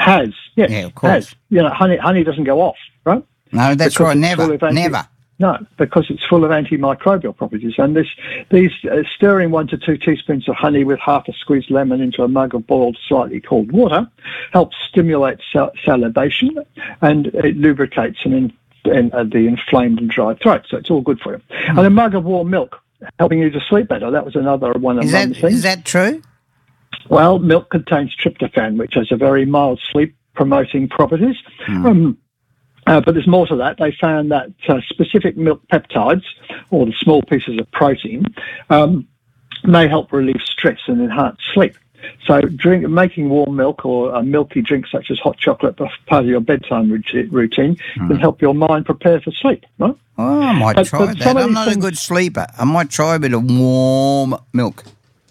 Has, yes. Yeah, of course. Has. Honey doesn't go off, right? No, that's Because right. it's Never. No, because it's full of antimicrobial properties. And these stirring 1 to 2 teaspoons of honey with half a squeezed lemon into a mug of boiled, slightly cold water helps stimulate salivation, and it lubricates the inflamed and dry throat. So it's all good for you. And a mug of warm milk, helping you to sleep better. That was another one of the things. Is that true? Well, milk contains tryptophan, which has a very mild sleep-promoting properties. But there's more to that. They found that specific milk peptides, or the small pieces of protein, may help relieve stress and enhance sleep. So making warm milk or a milky drink such as hot chocolate part of your bedtime routine can help your mind prepare for sleep, right? Oh, I might try that. I'm not a good sleeper. I might try a bit of warm milk.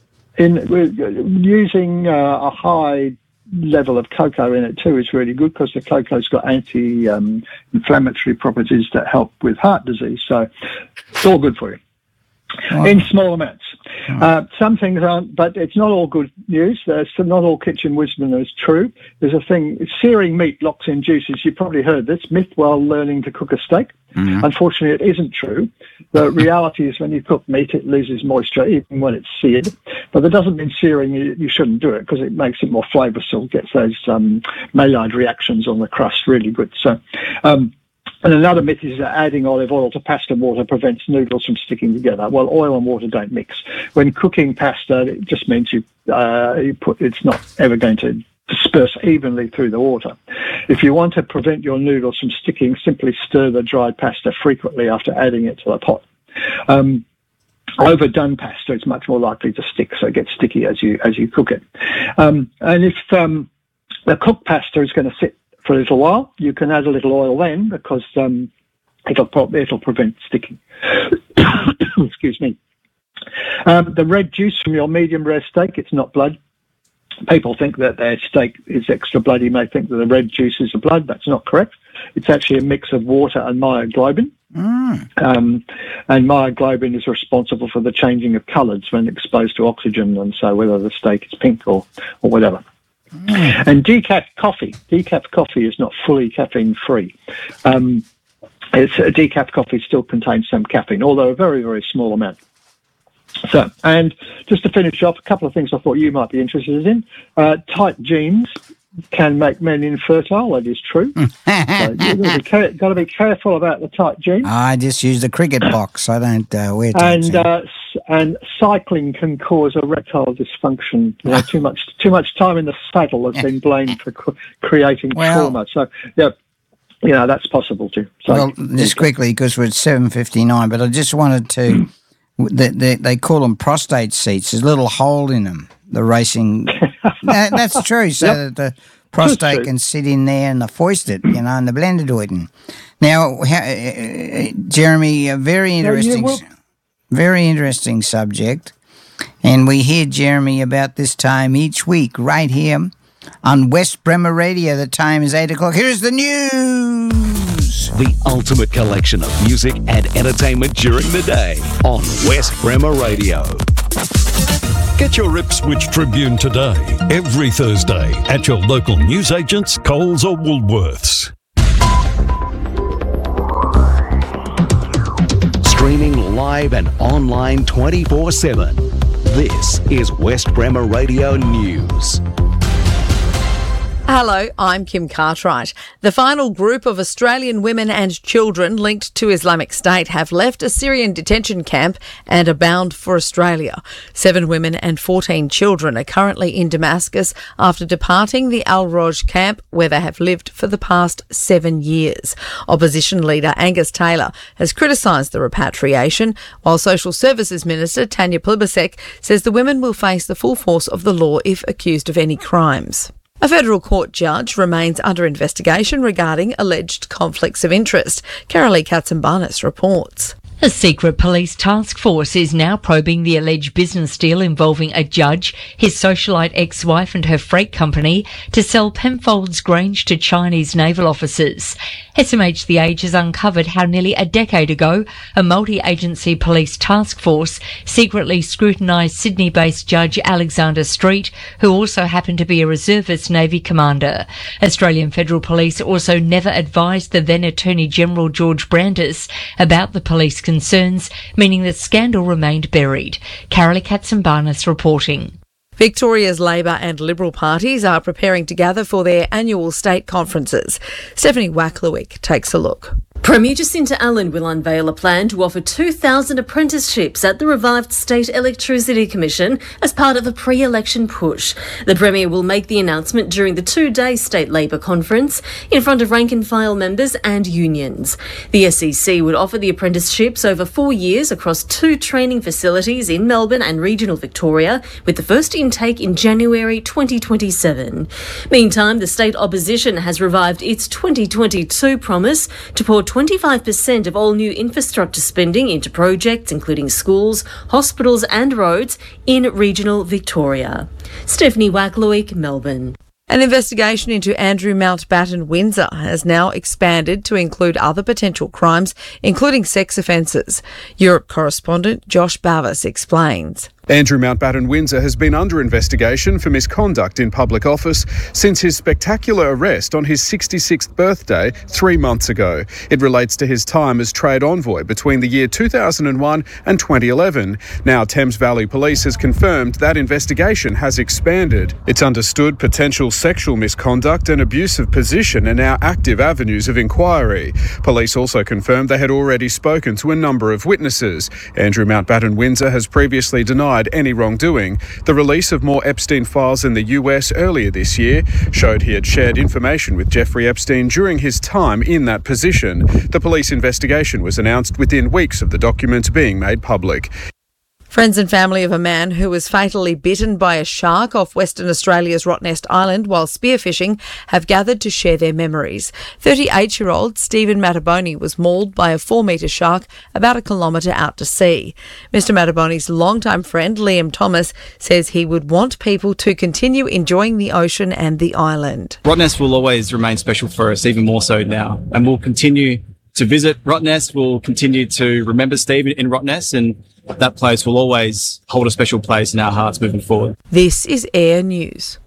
Using a high level of cocoa in it too is really good, because the cocoa's got anti-inflammatory properties that help with heart disease. So it's all good for you. In small amounts. Some things aren't, but it's not all good news. Not all kitchen wisdom is true. There's a thing, searing meat locks in juices. You've probably heard this myth while learning to cook a steak. Unfortunately, it isn't true. The reality is when you cook meat, it loses moisture even when it's seared. But that doesn't mean searing you shouldn't do it, because it makes it more flavourful, gets those Maillard reactions on the crust really good. So, and another myth is that adding olive oil to pasta water prevents noodles from sticking together. Well, oil and water don't mix. When cooking pasta, it just means it's not ever going to disperse evenly through the water. If you want to prevent your noodles from sticking, simply stir the dried pasta frequently after adding it to the pot. Overdone pasta is much more likely to stick, so it gets sticky as you cook it. And if the cooked pasta is going to sit for a little while, you can add a little oil then, because it'll prevent sticking. Excuse me. The red juice from your medium rare steak, it's not blood. People think that their steak is extra blood. You may think that the red juice is the blood. That's not correct. It's actually a mix of water and myoglobin. And myoglobin is responsible for the changing of colours when exposed to oxygen, and so whether the steak is pink or whatever. And decaf coffee is not fully caffeine free. Decaf coffee still contains some caffeine, although a very, very small amount. So, and just to finish off, a couple of things I thought you might be interested in. Tight jeans can make men infertile. That is true. So you've got to be careful about the tight jeans. I just use the cricket box. I don't wear tight jeans. And cycling can cause erectile dysfunction. Too much time in the saddle has been blamed for creating trauma. So, yeah, that's possible too. So, well, just quickly, because we're at 7:59, but I just wanted to. They call them prostate seats. There's a little hole in them. The racing. That's true. So that the prostate can sit in there and foist it, and the blender do it. Now, Jeremy, a very interesting subject. And we hear Jeremy about this time each week right here on West Bremer Radio. The time is 8 o'clock. Here's the news. The ultimate collection of music and entertainment during the day on West Bremer Radio. Get your Ipswich Tribune today, every Thursday, at your local newsagents, Coles or Woolworths. Streaming live and online 24/7. This is West Bremer Radio News. Hello, I'm Kim Cartwright. The final group of Australian women and children linked to Islamic State have left a Syrian detention camp and are bound for Australia. 7 women and 14 children are currently in Damascus after departing the Al-Roj camp, where they have lived for the past 7 years. Opposition leader Angus Taylor has criticised the repatriation, while Social Services Minister Tanya Plibersek says the women will face the full force of the law if accused of any crimes. A federal court judge remains under investigation regarding alleged conflicts of interest. Carolee Katsimbanis reports. A secret police task force is now probing the alleged business deal involving a judge, his socialite ex-wife and her freight company to sell Penfolds Grange to Chinese naval officers. SMH The Age has uncovered how nearly a decade ago a multi-agency police task force secretly scrutinised Sydney-based Judge Alexander Street, who also happened to be a reservist Navy commander. Australian Federal Police also never advised the then Attorney General George Brandis about the police concerns, meaning the scandal remained buried. Carolee Katzenbarnes reporting. Victoria's Labor and Liberal parties are preparing to gather for their annual state conferences. Stephanie Wacklewick takes a look. Premier Jacinta Allen will unveil a plan to offer 2,000 apprenticeships at the revived State Electricity Commission as part of a pre-election push. The Premier will make the announcement during the two-day State Labor Conference in front of rank-and-file members and unions. The SEC would offer the apprenticeships over 4 years across 2 training facilities in Melbourne and regional Victoria, with the first intake in January 2027. Meantime, the state opposition has revived its 2022 promise to pour 25% of all new infrastructure spending into projects including schools, hospitals and roads in regional Victoria. Stephanie Wacklewick, Melbourne. An investigation into Andrew Mountbatten Windsor has now expanded to include other potential crimes, including sex offences. Europe correspondent Josh Bavis explains. Andrew Mountbatten Windsor has been under investigation for misconduct in public office since his spectacular arrest on his 66th birthday 3 months ago. It relates to his time as trade envoy between the year 2001 and 2011. Now, Thames Valley Police has confirmed that investigation has expanded. It's understood potential sexual misconduct and abuse of position are now active avenues of inquiry. Police also confirmed they had already spoken to a number of witnesses. Andrew Mountbatten Windsor has previously denied any wrongdoing. The release of more Epstein files in the US earlier this year showed he had shared information with Jeffrey Epstein during his time in that position. The police investigation was announced within weeks of the documents being made public. Friends and family of a man who was fatally bitten by a shark off Western Australia's Rottnest Island while spearfishing have gathered to share their memories. 38-year-old Stephen Mattaboni was mauled by a 4-metre shark about a kilometre out to sea. Mr Mattaboni's longtime friend Liam Thomas says he would want people to continue enjoying the ocean and the island. Rottnest will always remain special for us, even more so now, and we'll continue to visit Rottnest. We'll continue to remember Steve in Rottnest, and that place will always hold a special place in our hearts moving forward. This is Air News.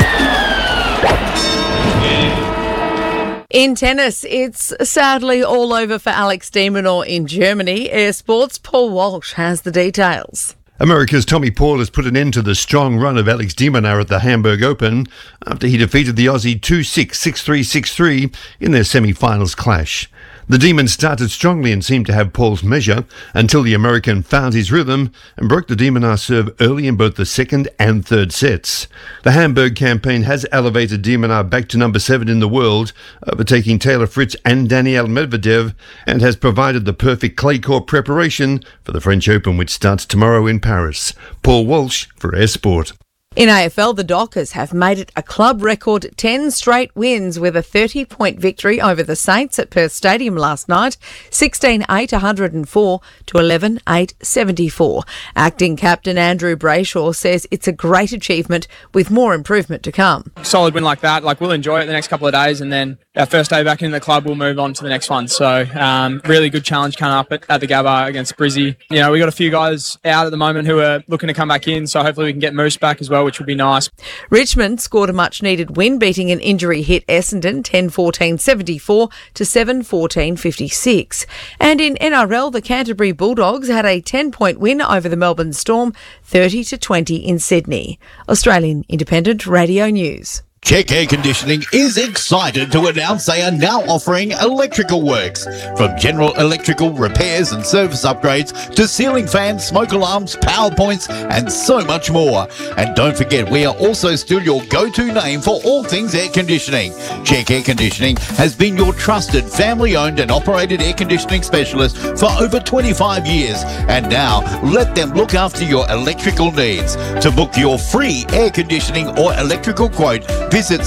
In tennis, it's sadly all over for Alex de Minaur in Germany. Air Sports' Paul Walsh has the details. America's Tommy Paul has put an end to the strong run of Alex de Minaur at the Hamburg Open after he defeated the Aussie 2-6, 6-3, 6-3 in their semi-finals clash. The Demon started strongly and seemed to have Paul's measure until the American found his rhythm and broke the de Minaur serve early in both the second and third sets. The Hamburg campaign has elevated de Minaur back to number 7 in the world, overtaking Taylor Fritz and Daniil Medvedev, and has provided the perfect clay court preparation for the French Open, which starts tomorrow in Paris. Paul Walsh for Air Sport. In AFL, the Dockers have made it a club record 10 straight wins with a 30-point victory over the Saints at Perth Stadium last night, 16-8 104 to 11-8 74. Acting captain Andrew Brayshaw says it's a great achievement with more improvement to come. Solid win like that, we'll enjoy it the next couple of days, and then our first day back in the club, we'll move on to the next one. So really good challenge coming up at the Gabba against Brizzy. You know, we got a few guys out at the moment who are looking to come back in, so hopefully we can get Moose back as well, which would be nice. Richmond scored a much-needed win, beating an injury-hit Essendon 10-14 74 to 7-14 56. And in NRL, the Canterbury Bulldogs had a 10-point win over the Melbourne Storm 30-20 in Sydney. Australian Independent Radio News. Check Air Conditioning is excited to announce they are now offering electrical works. From general electrical repairs and service upgrades to ceiling fans, smoke alarms, power points and so much more. And don't forget, we are also still your go-to name for all things air conditioning. Check Air Conditioning has been your trusted family-owned and operated air conditioning specialist for over 25 years. And now, let them look after your electrical needs. To book your free air conditioning or electrical quote, Visit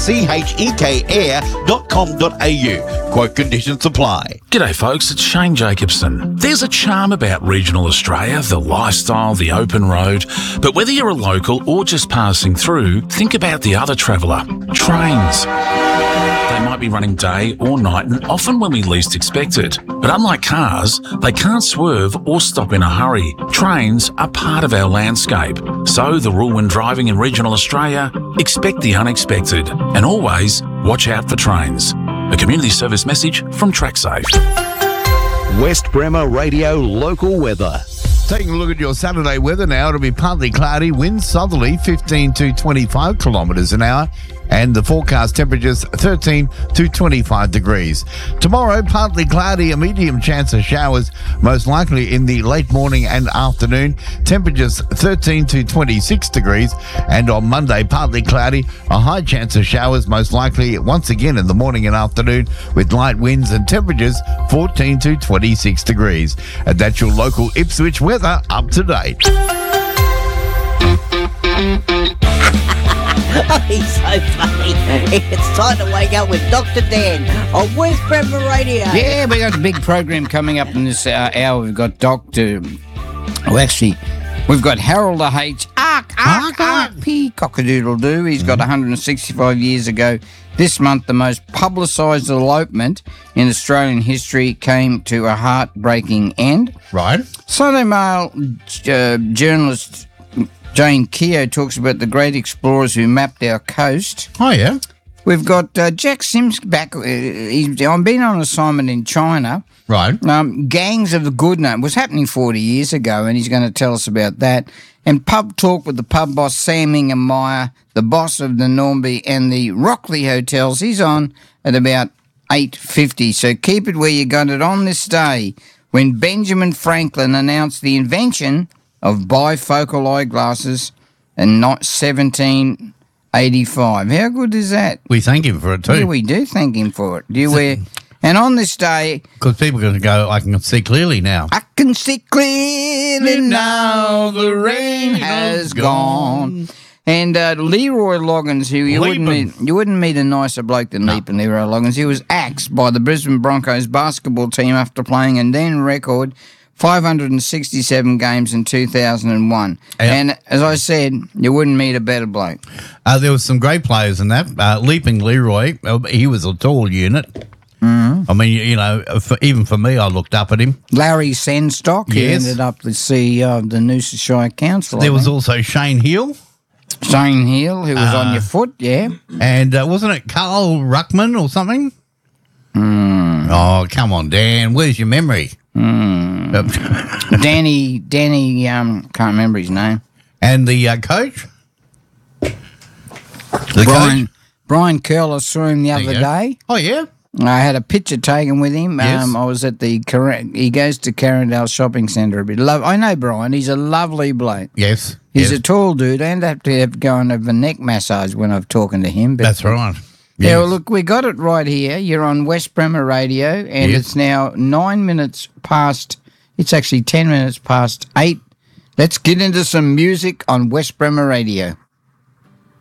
chekair.com.au. Quote conditions apply. G'day folks, it's Shane Jacobson. There's a charm about regional Australia, the lifestyle, the open road. But whether you're a local or just passing through, think about the other traveller, trains. They might be running day or night and often when we least expect it. But unlike cars, they can't swerve or stop in a hurry. Trains are part of our landscape. So the rule when driving in regional Australia, expect the unexpected and always watch out for trains. A community service message from TrackSafe. West Bremer Radio local weather. Taking a look at your Saturday weather now, it'll be partly cloudy, winds southerly 15 to 25 kilometres an hour, and the forecast temperatures 13 to 25 degrees. Tomorrow, partly cloudy, a medium chance of showers, most likely in the late morning and afternoon, temperatures 13 to 26 degrees, and on Monday, partly cloudy, a high chance of showers, most likely once again in the morning and afternoon, with light winds and temperatures 14 to 26 degrees. And that's your local Ipswich weather up to date. Oh, he's so funny. It's time to wake up with Dr. Dan on West Bremer Radio. Yeah, we got a big program coming up in this hour. We've got we've got Harold H. P. Cock-a-doodle-doo. He's got 165 years ago. This month, the most publicised elopement in Australian history came to a heartbreaking end. Right. Sunday Mail journalist Jane Keogh talks about the great explorers who mapped our coast. Oh, yeah. We've got Jack Sims back. I've been on assignment in China. Right. Gangs of the Goodna. It was happening 40 years ago, and he's going to tell us about that. And pub talk with the pub boss, Sam Ingham-Meyer, the boss of the Normby and the Rockley Hotels. He's on at about 8:50. So keep it where you got it on this day when Benjamin Franklin announced the invention of bifocal eyeglasses in 1785. How good is that? We thank him for it too. Yeah, we do thank him for it. Do you wear? And on this day, because people are going to go, I can see clearly now. I can see clearly now. The rain has gone. And Leroy Loggins, who you wouldn't meet a nicer bloke than Leapin' Leroy Loggins. He was axed by the Brisbane Broncos basketball team after playing a then record 567 games in 2001. And as I said, you wouldn't meet a better bloke. There was some great players in that. Leaping Leroy, he was a tall unit. Mm-hmm. I mean, you know, even for me, I looked up at him. Larry Sandstock, who ended up the CEO of the Noosa Shire Council. There was also Shane Hill. Shane Hill, who was on your foot, yeah. And wasn't it Carl Ruckman or something? Oh, come on, Dan. Where's your memory? Danny, can't remember his name. And the coach? Brian Curl, I saw him the other day. Oh, yeah? I had a picture taken with him. Yes. I was at he goes to Carindale Shopping Centre a bit. I know Brian. He's a lovely bloke. Yes. He's a tall dude. I end up to go and have a neck massage when I'm talking to him. But that's right. Yeah, well, look, we got it right here. You're on West Bremer Radio, and it's now 9 minutes past. It's actually 10 minutes past 8. Let's get into some music on West Bremer Radio.